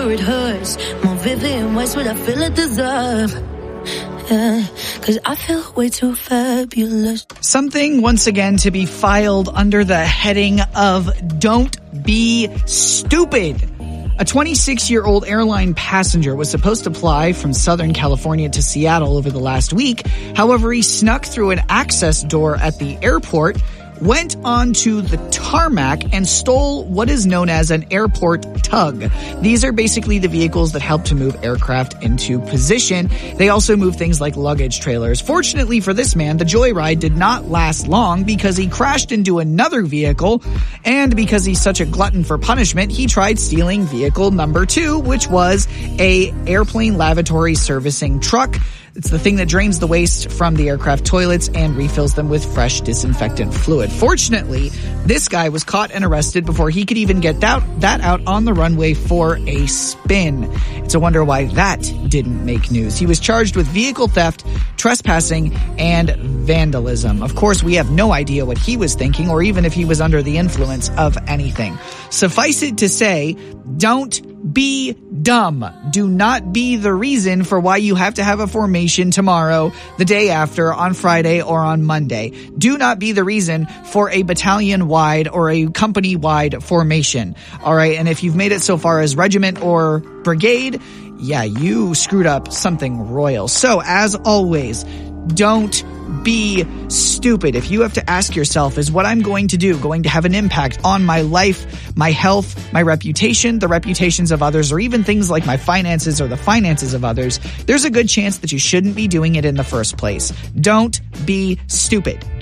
It hurts more vivid in ways what I feel it deserve. Yeah, 'cause I feel way too fabulous. Something once again to be filed under the heading of Don't Be Stupid. A 26-year-old airline passenger was supposed to fly from Southern California to Seattle over the last week. However, he snuck through an access door at the airport, went onto the tarmac, and stole what is known as an airport tug. These are basically the vehicles that help to move aircraft into position. They also move things like luggage trailers. Fortunately for this man, the joyride did not last long because he crashed into another vehicle, and because he's such a glutton for punishment, he tried stealing vehicle number 2, which was a airplane lavatory servicing truck. It's the thing that drains the waste from the aircraft toilets and refills them with fresh disinfectant fluid. Fortunately, this guy was caught and arrested before he could even get that out on the runway for a spin. It's a wonder why that didn't make news. He was charged with vehicle theft, trespassing, and vandalism. Of course, we have no idea what he was thinking or even if he was under the influence of anything. Suffice it to say, don't be dumb. Do not be the reason for why you have to have a formation tomorrow, the day after, on Friday, or on Monday. Do not be the reason for a battalion-wide or a company-wide formation. All right, and if you've made it so far as regiment or brigade, yeah, you screwed up something royal. So, as always, don't be stupid. If you have to ask yourself, is what I'm going to do going to have an impact on my life, my health, my reputation, the reputations of others, or even things like my finances or the finances of others, there's a good chance that you shouldn't be doing it in the first place. Don't be stupid.